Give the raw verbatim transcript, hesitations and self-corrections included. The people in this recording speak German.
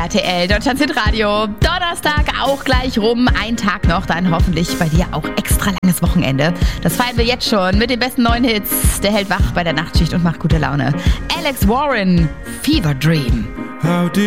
R T L, Deutschlands Hitradio. Donnerstag auch gleich rum. Ein Tag noch, dann hoffentlich bei dir auch extra langes Wochenende. Das feiern wir jetzt schon mit den besten neuen Hits. Der hält wach bei der Nachtschicht und macht gute Laune. Alex Warren, Fever Dream. How did